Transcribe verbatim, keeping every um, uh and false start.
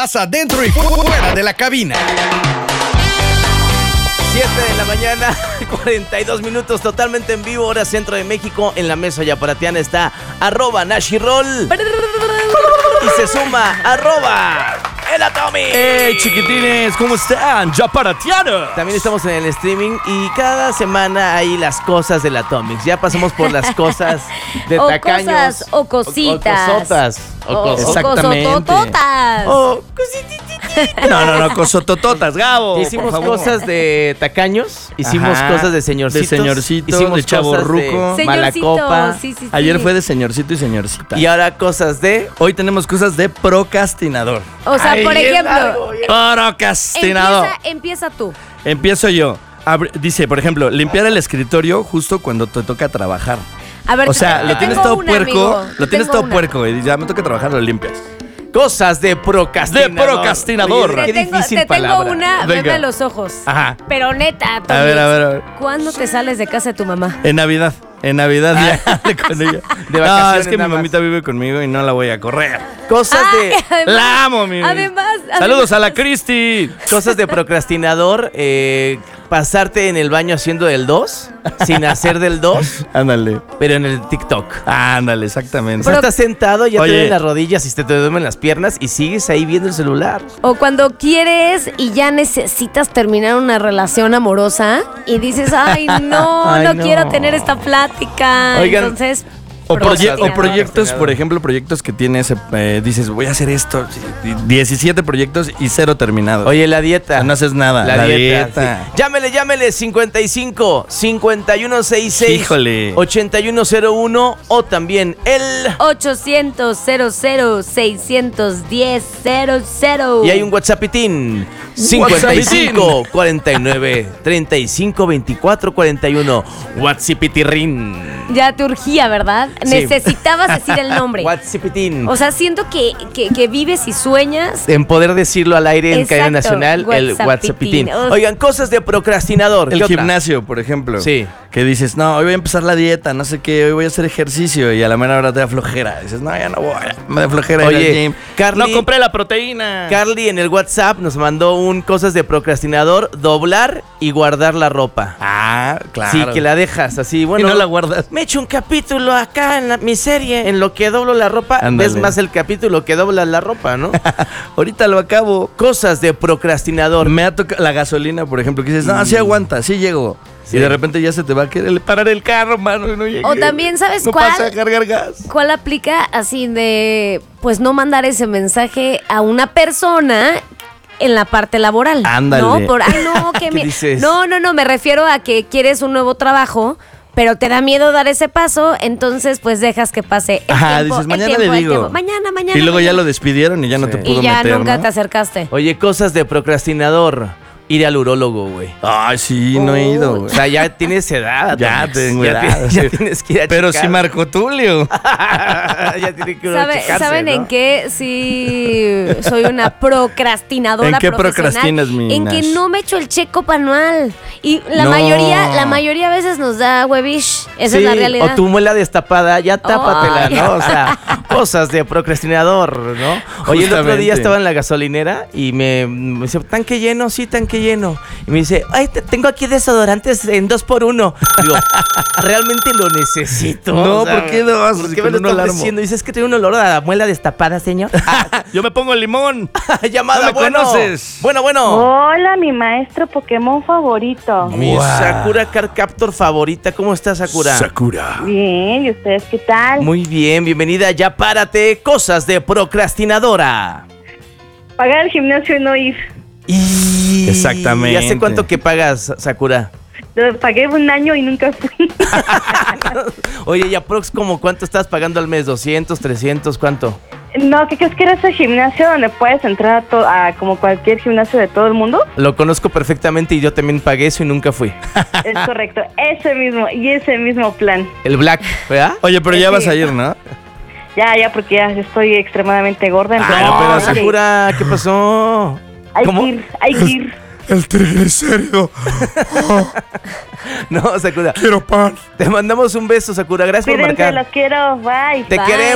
Pasa dentro y fuera de la cabina. siete de la mañana, cuarenta y dos minutos, totalmente en vivo, hora centro de México. En la mesa yaparatiana está arroba Nashirol. Y se suma arroba el Atomic. ¡Hey, chiquitines! ¿Cómo están? ¡Yaparatiano! También estamos en el streaming y cada semana hay las cosas del Atomic. Ya pasamos por las cosas de o tacaños. Cosas, o cositas. O, o cosotas. O, O, cos- o Exactamente. cosotototas. o cositititas. No, no, no, cosotototas, Gabo. Hicimos por favor. cosas de tacaños, hicimos Ajá, cosas de señorcitos, de señorcito, hicimos de chavorruco. cosas de Señorcito, malacopa. sí, sí, sí. Ayer fue de señorcito y señorcita. Y ahora cosas de... Hoy tenemos cosas de procrastinador. O sea, Ay, por bien ejemplo, largo, bien. Procrastinador. empieza, empieza tú. Empiezo yo. Abri- Dice, por ejemplo, limpiar el escritorio justo cuando te toca trabajar. A ver, O sea, te- lo te tienes tengo todo una, puerco, amigo. lo Te tienes tengo todo una. puerco y ya me toca trabajar, lo limpias. Cosas de procrastinador. De procrastinador. Oye, Te qué tengo, difícil te tengo palabra. una, Venga. veme a los ojos. Ajá. Pero neta, A Tony, ver, a ver, a ver. ¿cuándo te sales de casa de tu mamá? En Navidad. En Navidad ya hablé con ella. De No, vacaciones es que mi nada más. mamita vive conmigo y no la voy a correr. Cosas de... Ah, además- La amo, mi. Además, Saludos a la Cristi. Cosas de procrastinador, eh, pasarte en el baño haciendo del dos, sin hacer del dos, Ándale. pero en el TikTok. Ándale, O exactamente. sea, estás sentado, ya Oye. te duelen las rodillas y te, te duelen las piernas y sigues ahí viendo el celular. O cuando quieres y ya necesitas terminar una relación amorosa y dices, ay, no, Ay, no, no. quiero tener esta plática. Oigan, Entonces, O, proye- Procrastinador. o proyectos, por ejemplo, proyectos que tienes, eh, dices, voy a hacer esto, sí, diecisiete proyectos y cero terminados. Oye, la dieta. O sea, no haces nada. La, La dieta. dieta. sí. Llámele, llámele cincuenta y cinco, cincuenta y uno sesenta y seis, Híjole. ochenta y uno cero uno o también el... ochocientos cero cero seiscientos diez cero cero. Y hay un WhatsAppitín. cincuenta y cinco, cuarenta y nueve, treinta y cinco, veinticuatro, cuarenta y uno. WhatsAppitirrin. Ya te urgía, ¿verdad? Sí. Necesitabas decir el nombre. WhatsAppitín. O sea, siento que, que, que vives y sueñas. En poder decirlo al aire en Exacto, cadena nacional, el WhatsAppitín. WhatsAppitín. Oigan, cosas de procrastinador. El ¿Qué otra? gimnasio, por ejemplo. Sí. Que dices, no, hoy voy a empezar la dieta, no sé qué, hoy voy a hacer ejercicio y a la mera hora te da flojera. Dices, no, ya no voy, me da flojera ir Oye, al gym. Carly- no compré la proteína. Carly en el WhatsApp nos mandó un cosas de procrastinador, doblar y guardar la ropa. Ah, claro. Sí, que la dejas así, bueno. y no la guardas. Me echo un capítulo acá en la- mi serie, en lo que doblo la ropa. Ándale. Ves más el capítulo que doblas la ropa, ¿no? Ahorita lo acabo. Cosas de procrastinador. Me ha tocado la gasolina, por ejemplo, que dices, no, sí aguanta, sí llego. Sí. Y de repente ya se te va a querer parar el carro, mano, y no llegué. O también, ¿sabes no cuál? pasa a cargar gas. ¿Cuál aplica así de, pues no mandar ese mensaje a una persona en la parte laboral? Ándale. No, por, ay, no, que ¿Qué me, dices? no, no, no, me refiero a que quieres un nuevo trabajo, pero te da miedo dar ese paso, entonces pues dejas que pase el Ajá, tiempo, dices, el mañana tiempo, le el digo. tiempo. Mañana, mañana. Y luego ya mañana. lo despidieron y ya no Sí. te pudo Y ya meter, nunca ¿no? te acercaste. Oye, cosas de procrastinador. Ir al urólogo, güey. Ay, sí, no he ido, O güey. sea, ya tienes edad. Ya Atomics. tengo ya edad, tienes- ya sí. tienes que ir a Pero checar. sí Marco Tulio. Ya tiene que uno ¿Sabe- checarse, ¿Saben ¿no? en qué? Sí, soy una procrastinadora ¿En qué profesional. procrastinas, mi En que Nash? no me echo el check-up anual. Y la No. mayoría, la mayoría a veces nos da huevish. Esa Sí, es la realidad. O tu muela destapada, ya tápatela, Ay. ¿no? O sea, cosas de procrastinador, ¿no? Oye, el otro Justamente. día estaba en la gasolinera y me, me dice, ¿tanque lleno? Sí, tanque lleno. Y me dice, ay, te- tengo aquí desodorantes en dos por uno. Digo, ¿realmente lo necesito? No, ¿por qué dos? ¿Por Si qué me lo con uno estás alarmo. diciendo? Dices que tiene un olor a la muela destapada, señor. Ah, Yo me pongo el limón. llamada, No me bueno. conoces. Bueno, bueno. Hola, mi maestro Pokémon favorito. Mi Guau. Sakura Card Captor favorita. ¿Cómo estás, Sakura? Sakura. Bien, ¿y ustedes qué tal? Muy bien, bienvenida. Ya párate. Cosas de procrastinadora. Pagar el gimnasio y no ir. Y... Exactamente. ¿Y hace cuánto que pagas, Sakura? Lo pagué un año y nunca fui. Oye, ¿y aprox como cuánto estás pagando al mes? ¿doscientos, trescientos? ¿Cuánto? No, ¿qué crees que era ese gimnasio donde puedes entrar a, to- a como cualquier gimnasio de todo el mundo? Lo conozco perfectamente y yo también pagué eso y nunca fui. Es correcto, ese mismo, y ese mismo plan. El Black, ¿verdad? Oye, pero ya Sí. vas a ir, ¿no? Ya, ya, porque ya estoy extremadamente gorda. Ah, entonces- pero Sí. Sakura, ¿qué pasó? Hay ¿Cómo? que ir, hay que ir. El triglicérido. No, Sakura. Quiero pan. Te mandamos un beso, Sakura. Gracias por Cuídense, marcar. los quiero, bye. Te Bye. queremos.